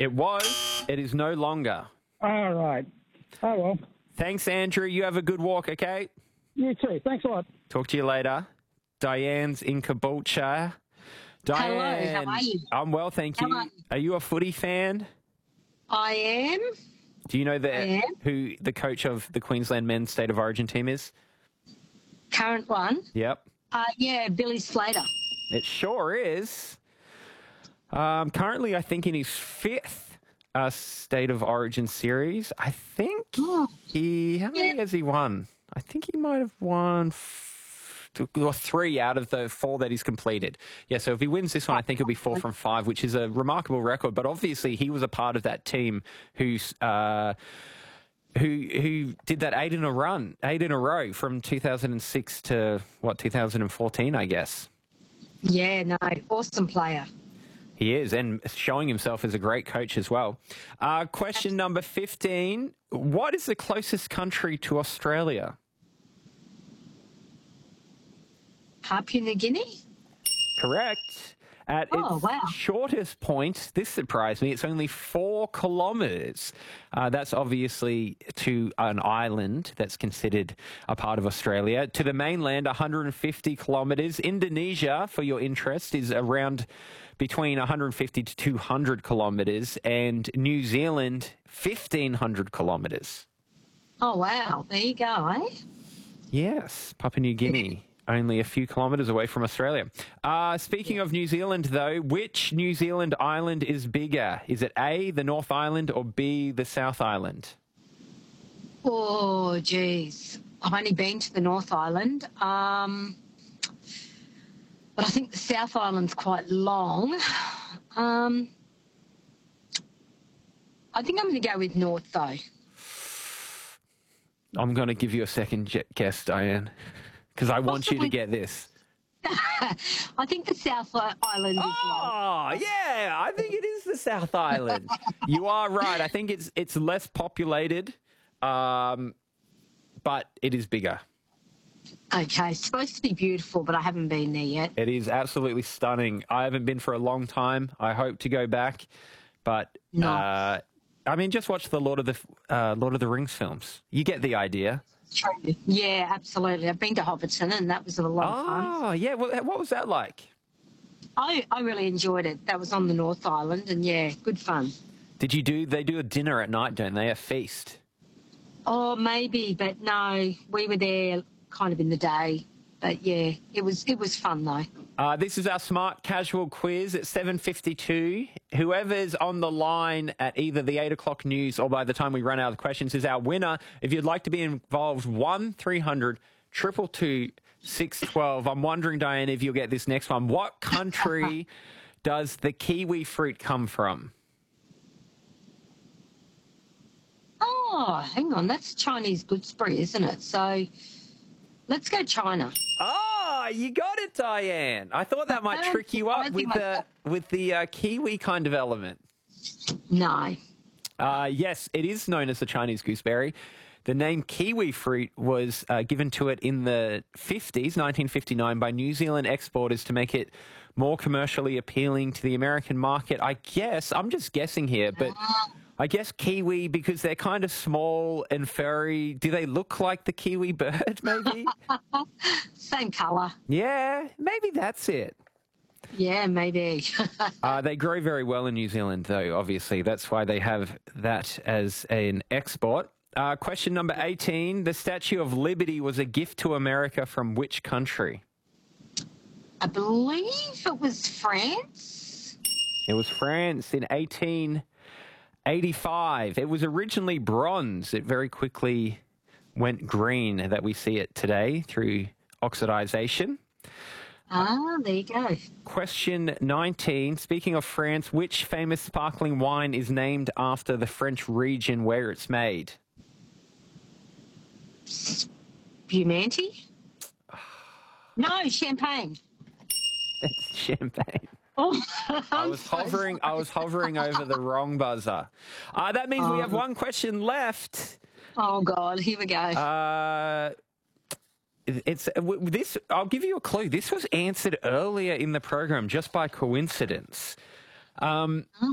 It was. It is no longer. All right. Oh, well. Thanks, Andrew. You have a good walk, okay? You too. Thanks a lot. Talk to you later. Diane's in Caboolture. Diane, hello, how are you? I'm well, thank you. Are you a footy fan? I am. Do you know who the coach of the Queensland men's State of Origin team is? Current one? Yep. Yeah, Billy Slater. It sure is. Currently, I think in his fifth State of Origin series. I think how many has he won? I think he might have won three out of the four that he's completed. Yeah, so if he wins this one, I think it'll be 4 from 5, which is a remarkable record. But obviously, he was a part of that team who did that 8 in a row from 2006 to 2014, I guess. Yeah, no, awesome player. He is, and showing himself as a great coach as well. Question number 15. What is the closest country to Australia? Papua New Guinea? Correct. At its shortest point, this surprised me, it's only 4 kilometres. That's obviously to an island that's considered a part of Australia. To the mainland, 150 kilometres. Indonesia, for your interest, is around between 150 to 200 kilometres. And New Zealand, 1,500 kilometres. Oh, wow. There you go, eh? Yes, Papua New Guinea. Only a few kilometres away from Australia. Speaking of New Zealand, though, which New Zealand island is bigger? Is it A, the North Island, or B, the South Island? Oh, geez. I've only been to the North Island. But I think the South Island's quite long. I think I'm going to go with North, though. I'm going to give you a second guess, Diane, because I want you to get this. I think the South Island is long. Oh, yeah, I think it is the South Island. You are right. I think it's less populated, but it is bigger. Okay, it's supposed to be beautiful, but I haven't been there yet. It is absolutely stunning. I haven't been for a long time. I hope to go back, but I mean, just watch the Lord of the Rings films. You get the idea. True. Yeah, absolutely. I've been to Hobbiton, and that was a lot of fun. Oh, yeah. Well, what was that like? I really enjoyed it. That was on the North Island, and yeah, good fun. They do a dinner at night, don't they? A feast. Oh, maybe, but no, we were there kind of in the day. But yeah, it was fun though. This is our smart casual quiz at 7:52. Whoever's on the line at either the 8 o'clock news or by the time we run out of questions is our winner. If you'd like to be involved, 1-300-222 612. I'm wondering, Diane, if you'll get this next one. What country does the kiwi fruit come from? Oh, hang on. That's Chinese gooseberry, isn't it? So let's go China. Oh, you got it, Diane. I thought that might trick you up with the kiwi kind of element. No. Yes, it is known as the Chinese gooseberry. The name kiwi fruit was given to it in the 50s, 1959, by New Zealand exporters to make it more commercially appealing to the American market. I guess, I'm just guessing here, but I guess kiwi, because they're kind of small and furry. Do they look like the kiwi bird, maybe? Same colour. Yeah, maybe that's it. Yeah, maybe. They grow very well in New Zealand, though, obviously. That's why they have that as an export. Question number 18. The Statue of Liberty was a gift to America from which country? I believe it was France. It was France in 1885. It was originally bronze. It very quickly went green that we see it today through oxidization. Ah, there you go. Question 19. Speaking of France, which famous sparkling wine is named after the French region where it's made? Spumante? No, champagne. It's champagne. Oh, I was hovering over the wrong buzzer. That means we have one question left. Oh God, here we go. It's this. I'll give you a clue. This was answered earlier in the program just by coincidence.